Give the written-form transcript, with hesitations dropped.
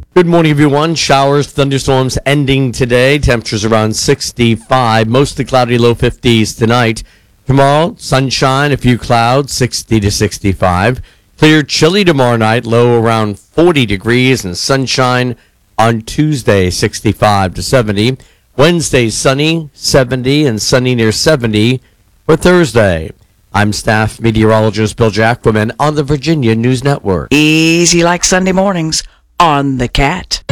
Good morning, everyone. Showers, thunderstorms ending today. Temperatures around 65. Mostly cloudy, low 50s tonight. Tomorrow, sunshine, a few clouds, 60 to 65. Clear, chilly tomorrow night, low around 40 degrees, and sunshine on Tuesday, 65 to 70. Wednesday, sunny, 70, and sunny near 70 for Thursday. I'm staff meteorologist Bill Jacquemin on the Virginia News Network. Easy like Sunday mornings on the Cat.